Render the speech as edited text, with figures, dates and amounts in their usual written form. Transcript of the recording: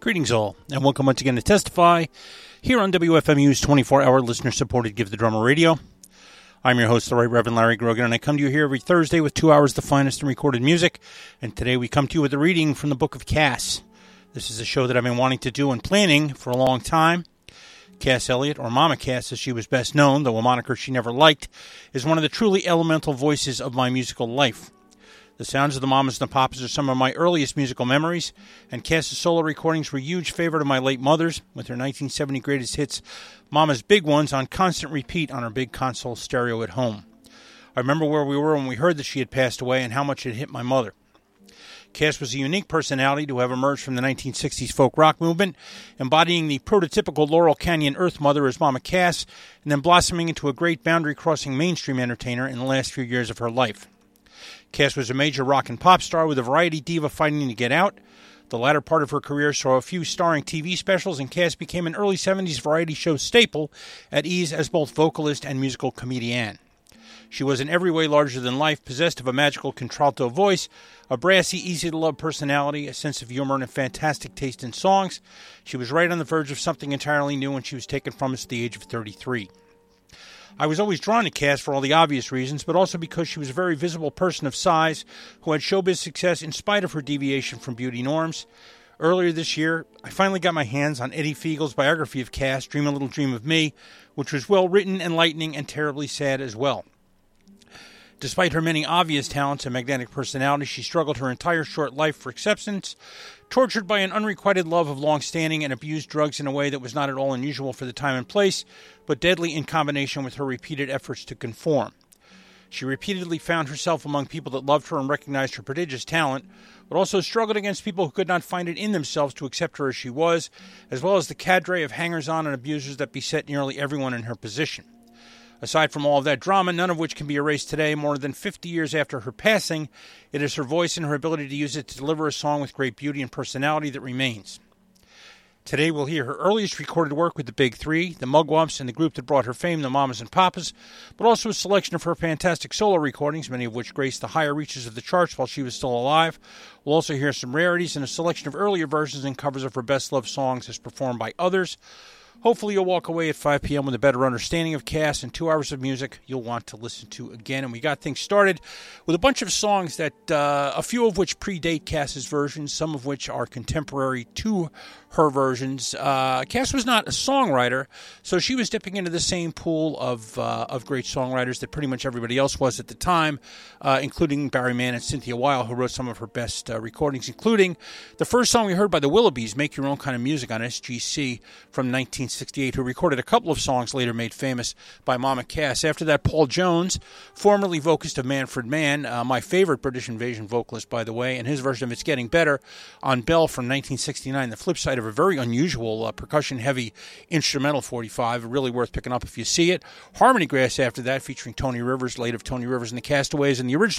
Greetings all, and welcome once again to Testify, here on WFMU's 24-hour listener-supported Give the Drummer Radio. I'm your host, the Right Reverend Larry Grogan, and I come to you here every Thursday with 2 hours of the finest in recorded music, and today we come to you with a reading from the Book of Cass. This is a show that I've been wanting to do and planning for a long time. Cass Elliot, or Mama Cass as she was best known, though a moniker she never liked, is one of the truly elemental voices of my musical life. The sounds of the Mamas and the Papas are some of my earliest musical memories, and Cass's solo recordings were a huge favorite of my late mother's, with her 1970 greatest hits, Mama's Big Ones, on constant repeat on her big console stereo at home. I remember where we were when we heard that she had passed away and how much it hit my mother. Cass was a unique personality to have emerged from the 1960s folk rock movement, embodying the prototypical Laurel Canyon Earth Mother as Mama Cass, and then blossoming into a great boundary-crossing mainstream entertainer in the last few years of her life. Cass was a major rock and pop star with a variety diva fighting to get out. The latter part of her career saw a few starring TV specials, and Cass became an early 70s variety show staple at ease as both vocalist and musical comedian. She was in every way larger than life, possessed of a magical contralto voice, a brassy, easy-to-love personality, a sense of humor, and a fantastic taste in songs. She was right on the verge of something entirely new when she was taken from us at the age of 33. I was always drawn to Cass for all the obvious reasons, but also because she was a very visible person of size who had showbiz success in spite of her deviation from beauty norms. Earlier this year, I finally got my hands on Eddie Fiegel's biography of Cass, Dream a Little Dream of Me, which was well written, enlightening, and terribly sad as well. Despite her many obvious talents and magnetic personality, she struggled her entire short life for acceptance, tortured by an unrequited love of long-standing, and abused drugs in a way that was not at all unusual for the time and place, but deadly in combination with her repeated efforts to conform. She repeatedly found herself among people that loved her and recognized her prodigious talent, but also struggled against people who could not find it in themselves to accept her as she was, as well as the cadre of hangers-on and abusers that beset nearly everyone in her position. Aside from all of that drama, none of which can be erased today, more than 50 years after her passing, it is her voice and her ability to use it to deliver a song with great beauty and personality that remains. Today we'll hear her earliest recorded work with the Big Three, the Mugwumps, and the group that brought her fame, the Mamas and Papas, but also a selection of her fantastic solo recordings, many of which graced the higher reaches of the charts while she was still alive. We'll also hear some rarities and a selection of earlier versions and covers of her best-loved songs as performed by others. Hopefully you'll walk away at 5 p.m. with a better understanding of Cass and 2 hours of music you'll want to listen to again. And we got things started with a bunch of songs that, a few of which predate Cass's versions, some of which are contemporary to her versions. Cass was not a songwriter, so she was dipping into the same pool of great songwriters that pretty much everybody else was at the time, including Barry Mann and Cynthia Weil, who wrote some of her best recordings, including the first song we heard by the Willoughbys, Make Your Own Kind of Music, on SGC from 1968, who recorded a couple of songs later made famous by Mama Cass. After that, Paul Jones, formerly vocalist of Manfred Mann, my favorite British Invasion vocalist, by the way, and his version of It's Getting Better on Bell from 1969, the flip side of a very unusual percussion-heavy instrumental 45, really worth picking up if you see it. Harmony Grass after that, featuring Tony Rivers, late of Tony Rivers and the Castaways, and the original